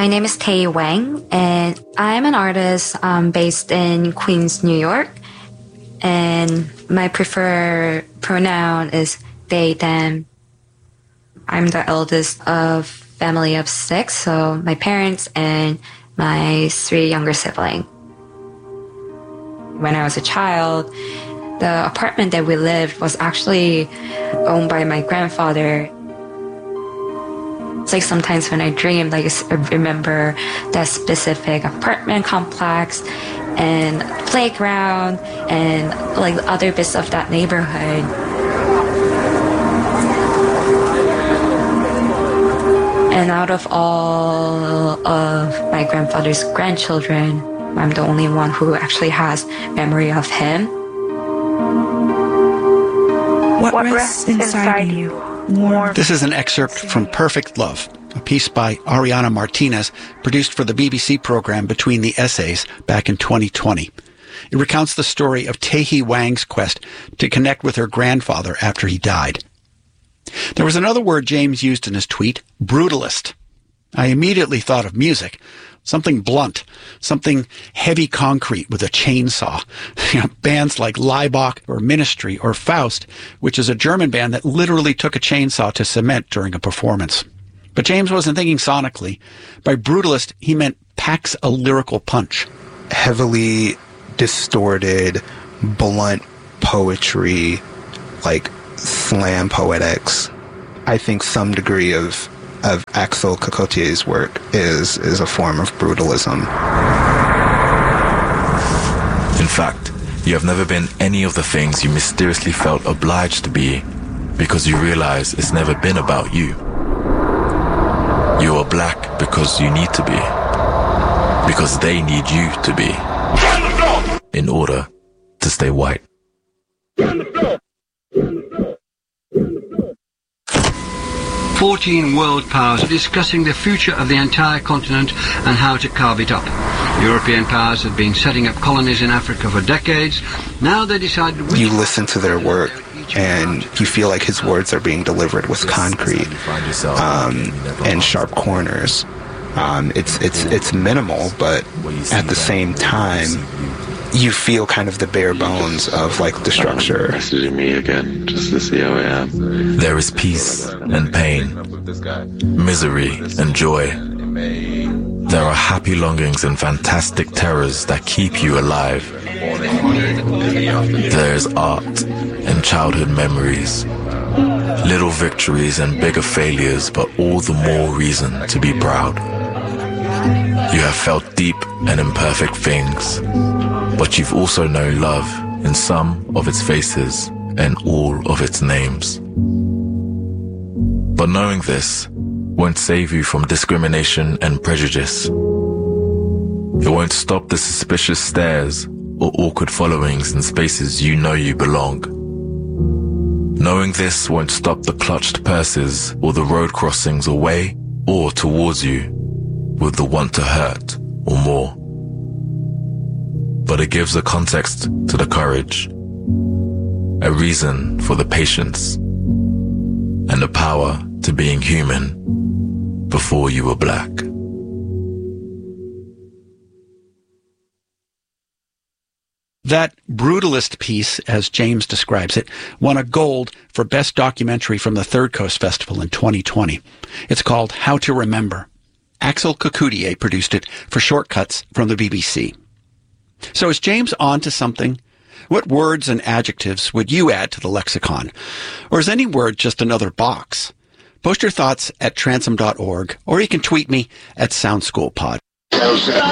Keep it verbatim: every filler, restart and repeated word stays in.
My name is Tae Wang, and I'm an artist um, based in Queens, New York. And my preferred pronoun is they, them. I'm the eldest of family of six, so my parents and my three younger siblings. When I was a child, the apartment that we lived was actually owned by my grandfather. It's like sometimes when I dream, like I remember that specific apartment complex and playground and like other bits of that neighborhood. And out of all of my grandfather's grandchildren, I'm the only one who actually has memory of him. What, what rests inside, inside you? More. This is an excerpt from Perfect Love, a piece by Ariana Martinez, produced for the B B C program Between the Essays back in twenty twenty. It recounts the story of Tae Wang's quest to connect with her grandfather after he died. There was another word James used in his tweet, brutalist. I immediately thought of music, something blunt, something heavy concrete with a chainsaw. You know, bands like Laibach or Ministry or Faust, which is a German band that literally took a chainsaw to cement during a performance. But James wasn't thinking sonically. By brutalist, he meant packs a lyrical punch. Heavily distorted, blunt poetry, like slam poetics. I think some degree of of Axel Cocotier's work is is a form of brutalism. In fact, you have never been any of the things you mysteriously felt obliged to be because you realize it's never been about you. You are black because you need to be, because they need you to be, in order to stay white. fourteen world powers are discussing the future of the entire continent and how to carve it up. European powers have been setting up colonies in Africa for decades. Now they decided... You listen to their work and you feel like his words are being delivered with concrete um, and sharp corners. Um, it's, it's, it's minimal, but at the same time, you feel kind of the bare bones of like the structure. Messaging me again just to see how I am. There is peace and pain, misery and joy. There are happy longings and fantastic terrors that keep you alive. There is art and childhood memories, little victories and bigger failures, but all the more reason to be proud. You have felt deep and imperfect things, but you've also known love in some of its faces and all of its names. But knowing this won't save you from discrimination and prejudice. It won't stop the suspicious stares or awkward followings in spaces you know you belong. Knowing this won't stop the clutched purses or the road crossings away or towards you with the want to hurt or more. But it gives a context to the courage, a reason for the patience, and the power to being human before you were black. That brutalist piece, as James describes it, won a gold for Best Documentary from the Third Coast Festival in twenty twenty. It's called How to Remember. Axel Cocoutier produced it for Shortcuts from the B B C. So is James on to something? What words and adjectives would you add to the lexicon? Or is any word just another box? Post your thoughts at transom dot org, or you can tweet me at SoundSchoolPod.